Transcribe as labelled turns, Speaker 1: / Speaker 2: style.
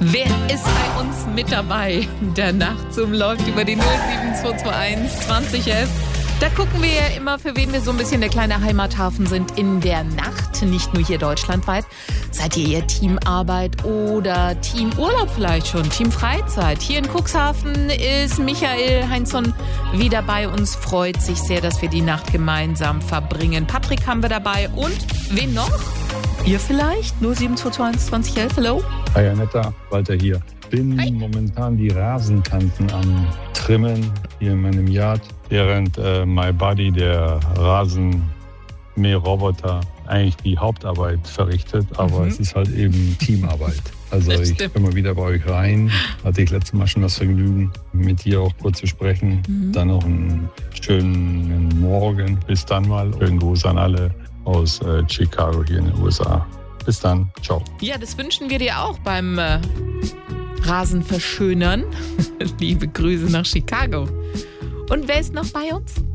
Speaker 1: Wer ist bei uns mit dabei? Der Nachtzug läuft über die 07221 2011. Da gucken wir ja immer, für wen wir so ein bisschen der kleine Heimathafen sind in der Nacht. Nicht nur hier deutschlandweit. Seid ihr eher Teamarbeit oder Teamurlaub vielleicht schon? Team Freizeit. Hier in Cuxhaven ist Michael Heinzson wieder bei uns. Freut sich sehr, dass wir die Nacht gemeinsam verbringen. Patrick haben wir dabei. Und wen noch? Ihr vielleicht? 07221 2011. Hello?
Speaker 2: Hi Anetta, Walter hier. Bin momentan die Rasenkanten am Trimmen hier in meinem Yard, während My Buddy, der Rasenmäherroboter, eigentlich die Hauptarbeit verrichtet, aber es ist halt eben Teamarbeit. Also ich komme mal wieder bei euch rein. Hatte ich letztes Mal schon das Vergnügen, mit dir auch kurz zu sprechen. Dann noch einen schönen Morgen. Bis dann mal. Schönen Gruß an alle aus Chicago hier in den USA. Bis dann. Ciao.
Speaker 1: Ja, das wünschen wir dir auch beim Rasen verschönern. Liebe Grüße nach Chicago. Und wer ist noch bei uns?